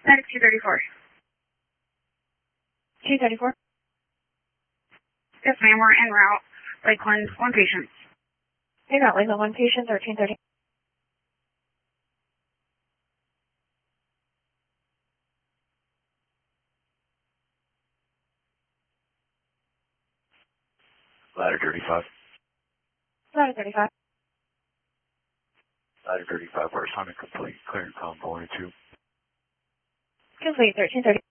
Medic 234. 234? Yes, ma'am, we're en route. Lakeland, 1 patient. You got Lakeland 1 patient, 1330. Ladder 35. Ladder 35. Ladder 35, where's Honda complete? Clearing com 42. Complete, 1330.